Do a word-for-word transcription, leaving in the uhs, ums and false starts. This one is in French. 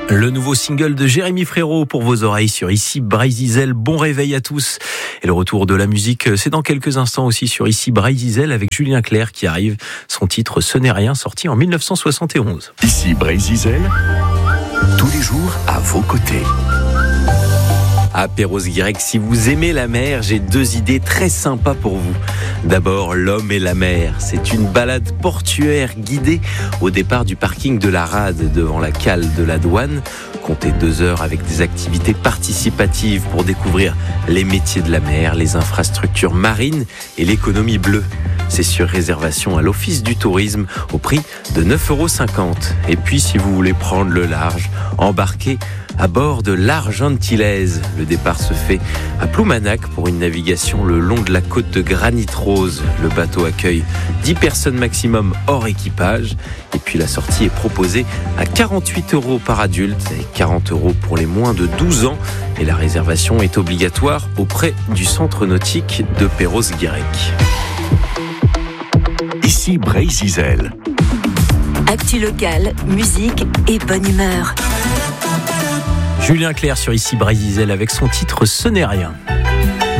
Le nouveau single de Jérémy Frérot pour vos oreilles sur Ici Bray-Zizel. Bon réveil à tous. Et le retour de la musique, c'est dans quelques instants aussi sur Ici Bray-Zizel avec Julien Clerc qui arrive. Son titre Ce n'est rien, sorti en dix-neuf cent soixante et onze. Ici Bray-Zizel, tous les jours à vos côtés. À Perros-Guirec, si vous aimez la mer, j'ai deux idées très sympas pour vous. D'abord, l'homme et la mer. C'est une balade portuaire guidée au départ du parking de la Rade devant la cale de la douane. Comptez deux heures avec des activités participatives pour découvrir les métiers de la mer, les infrastructures marines et l'économie bleue. C'est sur réservation à l'Office du tourisme au prix de neuf euros cinquante. Et puis, si vous voulez prendre le large, embarquez à bord de l'Argentilaise. Le départ se fait à Ploumanac pour une navigation le long de la côte de Granit Rose. Le bateau accueille dix personnes maximum hors équipage. Et puis la sortie est proposée à quarante-huit euros par adulte et quarante euros pour les moins de douze ans. Et la réservation est obligatoire auprès du centre nautique de Perros-Guirec. Ici Bray-Zizel. Actu locale, musique et bonne humeur. Julien Clerc sur Ici Bray-Zizel avec son titre Ce n'est rien.